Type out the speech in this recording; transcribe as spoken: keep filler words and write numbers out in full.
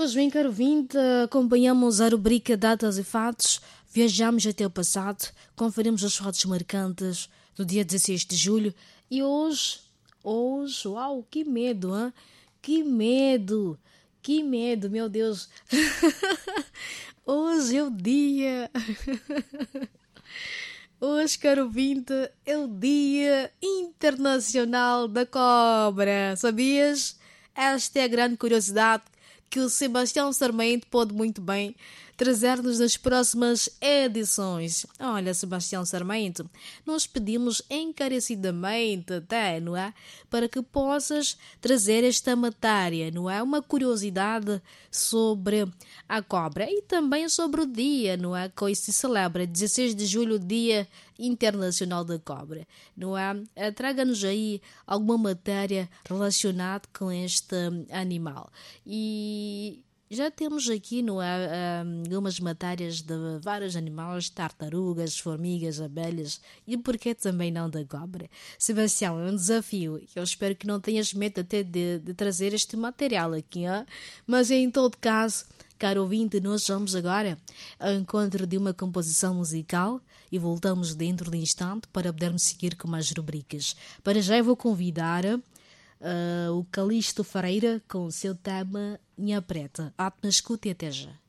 Pois bem, caro vinte, acompanhamos a rubrica Datas e Fatos, viajamos até o passado, conferimos as fotos marcantes do dia dezesseis de julho e hoje, hoje, uau, que medo, hein? Que medo, que medo, meu Deus. Hoje é o dia, hoje, caro vinte, é o Dia Internacional da Cobra, sabias? Esta é a grande curiosidade que o Sebastião Sarmento pode muito bem trazer-nos nas próximas edições. Olha, Sebastião Sarmento, nós pedimos encarecidamente até, não é? Para que possas trazer esta matéria, não é? Uma curiosidade sobre a cobra e também sobre o dia, não é? Que hoje se celebra, dezesseis de julho, Dia Internacional da Cobra, não é? Traga-nos aí alguma matéria relacionada com este animal. E já temos aqui, não é, algumas matérias de vários animais, tartarugas, formigas, abelhas e por que também não da cobra? Sebastião, é um desafio. Eu espero que não tenhas medo até de, de trazer este material aqui, hein? Mas em todo caso, caro ouvinte, nós vamos agora ao encontro de uma composição musical e voltamos dentro de instante para podermos seguir com mais rubricas. Para já eu vou convidar Uh, o Calixto Ferreira com o seu tema Minha Preta. Atma, escute e até já.